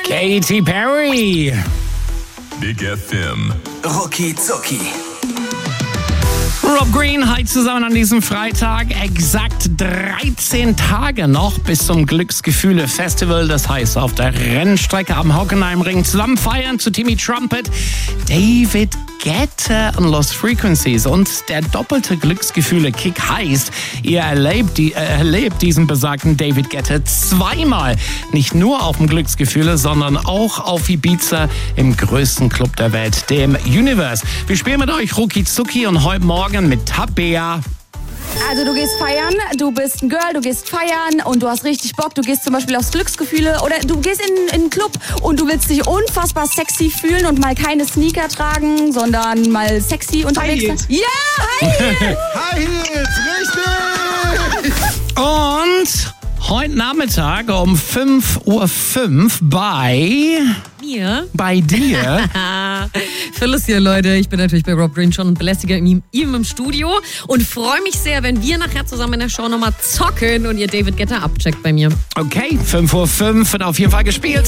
Katy Perry. Big FM. Rucki Zucki. Rob Green, hi zusammen an diesem Freitag. Exakt 13 Tage noch bis zum Glücksgefühle-Festival. Das heißt, auf der Rennstrecke am Hockenheimring zusammen feiern zu Timmy Trumpet, David Guetta und Lost Frequencies. Und der doppelte Glücksgefühle-Kick heißt, ihr erlebt diesen besagten David Guetta zweimal. Nicht nur auf dem Glücksgefühle, sondern auch auf Ibiza im größten Club der Welt, dem Universe. Wir spielen mit euch Rucki Zucki und heute Morgen mit Tabea. Also du gehst feiern, du bist ein Girl, du gehst feiern und du hast richtig Bock. Du gehst zum Beispiel aufs Glücksgefühle oder du gehst in einen Club und du willst dich unfassbar sexy fühlen und mal keine Sneaker tragen, sondern mal sexy unterwegs sein. Ja, High Heels! High Heels, richtig! Und heute Nachmittag um 5:05 Uhr bei dir. Phyllis hier, Leute. Ich bin natürlich bei Rob Green schon und belästige ihm im Studio und freue mich sehr, wenn wir nachher zusammen in der Show nochmal zocken und ihr David Guetta abcheckt bei mir. Okay, 5:05 Uhr wird auf jeden Fall gespielt.